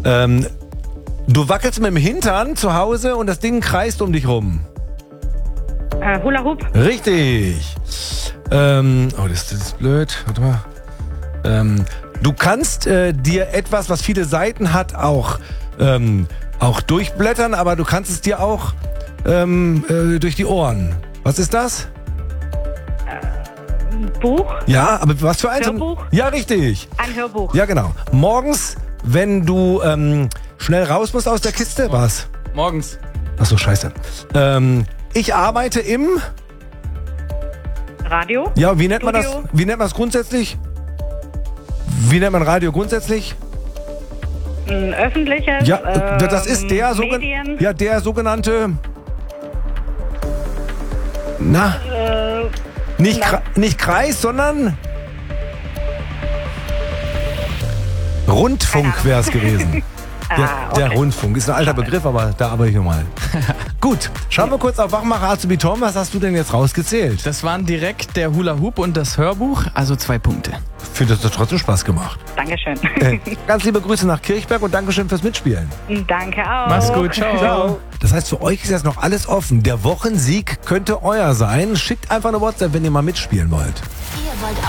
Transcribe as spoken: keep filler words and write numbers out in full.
Ähm, du wackelst mit dem Hintern zu Hause und das Ding kreist um dich rum. Äh, Hula Hoop. Richtig. Ähm, oh, das, das ist blöd. Warte mal. Ähm, du kannst äh, dir etwas, was viele Seiten hat, auch, ähm, auch durchblättern, aber du kannst es dir auch ähm, äh, durch die Ohren. Was ist das? Ein Buch. Ja, aber was für eins? Hörbuch? Ja, richtig. Ein Hörbuch. Ja, genau. Morgens, wenn du ähm, schnell raus musst aus der Kiste, was? Morgens. Ach so, scheiße. Ähm, ich arbeite im... Radio. Ja, wie nennt man das? Studio. Wie nennt man das grundsätzlich? Wie nennt man Radio grundsätzlich? Ein öffentliches. Ja, ähm, das ist der, sogen Medien. ja, der sogenannte... Na, Äh, nicht, na. Kre nicht Kreis, sondern... Rundfunk wäre es gewesen. Der, Ah, der okay. Rundfunk ist ein alter Begriff, aber da arbeite ich nochmal. Gut, schauen wir kurz auf Wachmacher Azubi Tom. Was hast du denn jetzt rausgezählt? Das waren direkt der Hula Hoop und das Hörbuch, also zwei Punkte. Ich finde, das hat trotzdem Spaß gemacht. Dankeschön. Äh, ganz liebe Grüße nach Kirchberg und Dankeschön fürs Mitspielen. Danke auch. Mach's gut, ciao. Ciao. Das heißt, für euch ist jetzt noch alles offen. Der Wochensieg könnte euer sein. Schickt einfach eine WhatsApp, wenn ihr mal mitspielen wollt. Ihr wollt